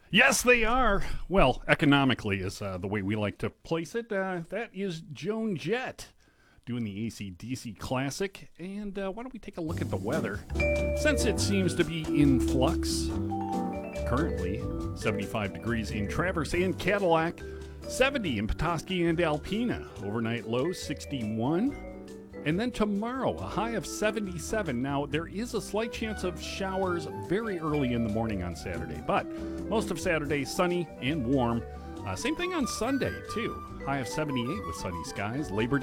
Yes, they are. Well, economically is the way we like to place it. That is Joan Jett doing the AC/DC classic. And why don't we take a look at the weather? Since it seems to be in flux, currently 75 degrees in Traverse and Cadillac, 70 in Petoskey and Alpena, overnight low 61. And then tomorrow, a high of 77. Now, there is a slight chance of showers very early in the morning on Saturday, but most of Saturday, sunny and warm. Same thing on Sunday, too. High of 78 with sunny skies. Labor Day